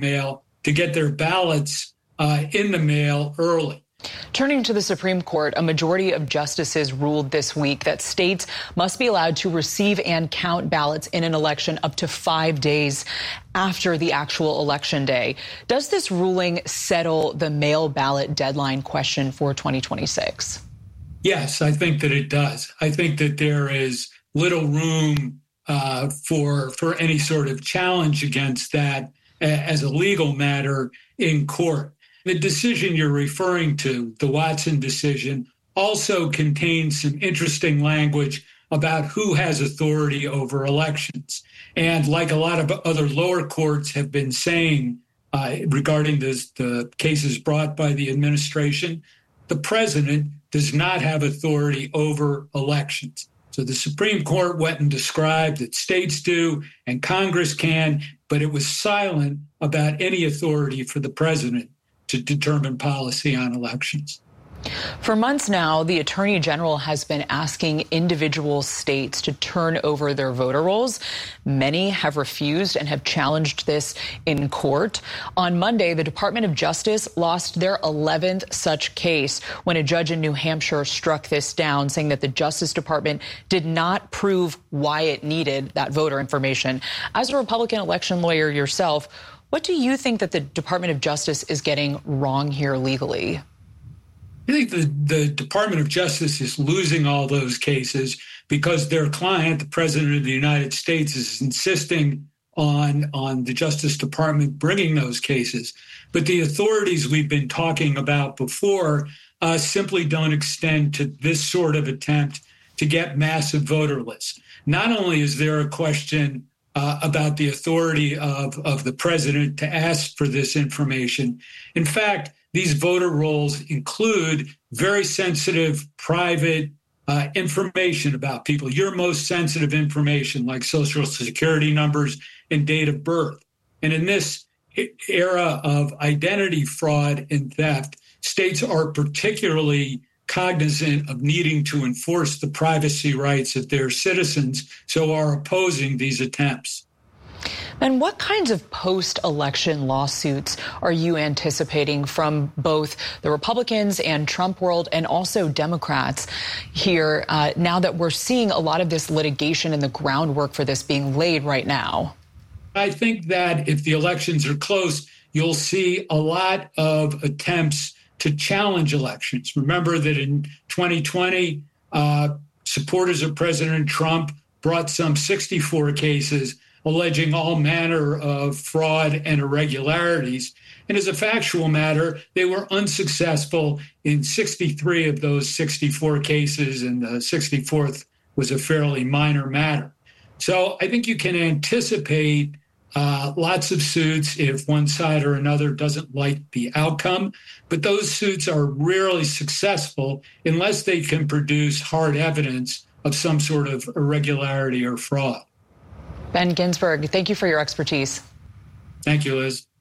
mail to get their ballots in the mail early. Turning to the Supreme Court, a majority of justices ruled this week that states must be allowed to receive and count ballots in an election up to 5 days after the actual election day. Does this ruling settle the mail ballot deadline question for 2026? Yes, I think that it does. I think that there is little room for any sort of challenge against that as a legal matter in court. The decision you're referring to, the Watson decision, also contains some interesting language about who has authority over elections. And like a lot of other lower courts have been saying regarding the cases brought by the administration, the president does not have authority over elections. So the Supreme Court went and described that states do and Congress can, but it was silent about any authority for the president to determine policy on elections. For months now, the Attorney General has been asking individual states to turn over their voter rolls. Many have refused and have challenged this in court. On Monday, the Department of Justice lost their 11th such case when a judge in New Hampshire struck this down, saying that the Justice Department did not prove why it needed that voter information. As a Republican election lawyer yourself, what do you think that the Department of Justice is getting wrong here legally? I think the Department of Justice is losing all those cases because their client, the President of the United States, is insisting on the Justice Department bringing those cases. But the authorities we've been talking about before simply don't extend to this sort of attempt to get massive voter lists. Not only is there a question about the authority of the president to ask for this information. In fact, these voter rolls include very sensitive private information about people, your most sensitive information like Social Security numbers and date of birth. And in this era of identity fraud and theft, states are particularly cognizant of needing to enforce the privacy rights of their citizens, so are opposing these attempts. And what kinds of post-election lawsuits are you anticipating from both the Republicans and Trump world and also Democrats here now that we're seeing a lot of this litigation and the groundwork for this being laid right now? I think that if the elections are close, you'll see a lot of attempts to challenge elections. Remember that in 2020, supporters of President Trump brought some 64 cases alleging all manner of fraud and irregularities. And as a factual matter, they were unsuccessful in 63 of those 64 cases, and the 64th was a fairly minor matter. So I think you can anticipate lots of suits if one side or another doesn't like the outcome, but those suits are rarely successful unless they can produce hard evidence of some sort of irregularity or fraud. Ben Ginsberg, thank you for your expertise. Thank you, Liz.